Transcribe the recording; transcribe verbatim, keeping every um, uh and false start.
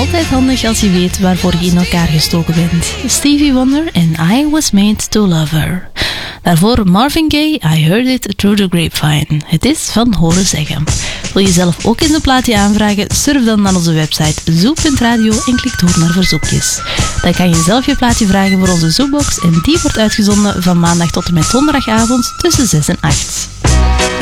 altijd handig als je weet waarvoor je in elkaar gestoken bent. Stevie Wonder en I Was Made to Love Her. Daarvoor Marvin Gaye, I Heard It Through the Grapevine. Het is van horen zeggen. Wil je zelf ook eens een plaatje aanvragen? Surf dan naar onze website zoo punt radio en klik door naar verzoekjes. Dan kan je zelf je plaatje vragen voor onze Zoobox en die wordt uitgezonden van maandag tot en met donderdagavond tussen zes en acht.